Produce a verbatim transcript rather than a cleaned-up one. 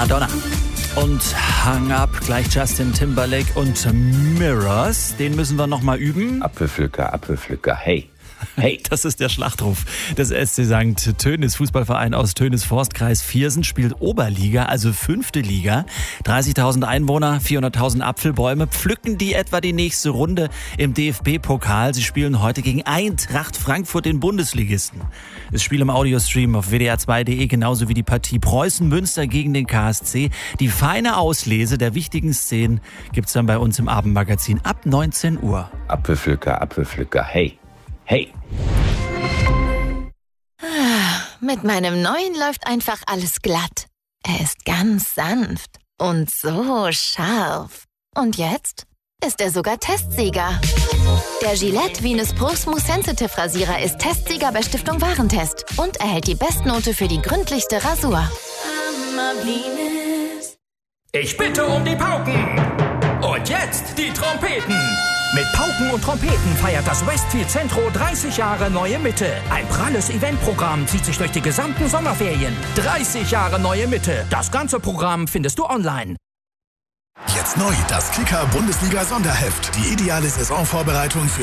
Madonna. Und Hang Up, gleich Justin Timberlake und Mirrors. Den müssen wir nochmal üben. Apfelpflücker, Apfelpflücker, hey. Hey. Das ist der Schlachtruf des S C Sankt Tönis. Fußballverein aus Tönis-Forst, Kreis Viersen, spielt Oberliga, also fünfte Liga. dreißigtausend Einwohner, vierhunderttausend Apfelbäume. Pflücken die etwa die nächste Runde im D F B-Pokal? Sie spielen heute gegen Eintracht Frankfurt, den Bundesligisten. Das Spiel im Audiostream auf w d r zwei punkt d e, genauso wie die Partie Preußen-Münster gegen den K S C. Die feine Auslese der wichtigen Szenen gibt's dann bei uns im Abendmagazin ab neunzehn Uhr. Apfelpflücker, Apfelpflücker, hey. Hey! Mit meinem neuen läuft einfach alles glatt. Er ist ganz sanft und so scharf. Und jetzt ist er sogar Testsieger. Der Gillette Venus Pro Smooth Sensitive Rasierer ist Testsieger bei Stiftung Warentest und erhält die Bestnote für die gründlichste Rasur. Ich bitte um die Pauken. Und jetzt die Trompeten. Mit Pauken und Trompeten feiert das Westfield Centro dreißig Jahre Neue Mitte. Ein pralles Eventprogramm zieht sich durch die gesamten Sommerferien. dreißig Jahre Neue Mitte. Das ganze Programm findest du online. Jetzt neu das Kicker Bundesliga Sonderheft. Die ideale Saisonvorbereitung für